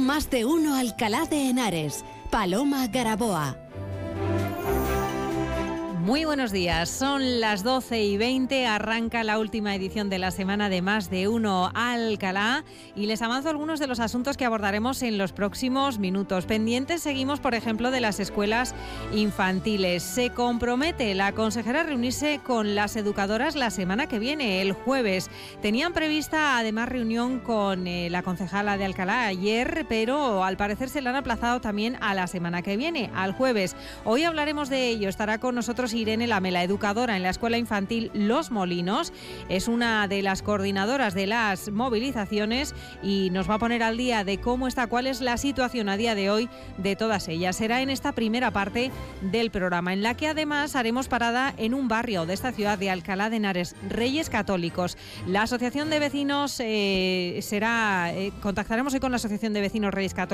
Más de uno Alcalá de Henares. Paloma Garaboa. Muy buenos días, son las 12:20, arranca la última edición de la semana de Más de Uno Alcalá y les avanzo algunos de los asuntos que abordaremos en los próximos minutos. Pendientes seguimos, por ejemplo, de las escuelas infantiles. Se compromete la consejera a reunirse con las educadoras la semana que viene, el jueves. Tenían prevista además reunión con la concejala de Alcalá ayer, pero al parecer se la han aplazado también a la semana que viene, al jueves. Hoy hablaremos de ello, estará con nosotros Irene Lamela, educadora en la Escuela Infantil Los Molinos. Es una de las coordinadoras de las movilizaciones y nos va a poner al día de cómo está, cuál es la situación a día de hoy de todas ellas. Será en esta primera parte del programa, en la que además haremos parada en un barrio de esta ciudad de Alcalá de Henares, Reyes Católicos. La Asociación de Vecinos contactaremos hoy con la Asociación de Vecinos Reyes Católicos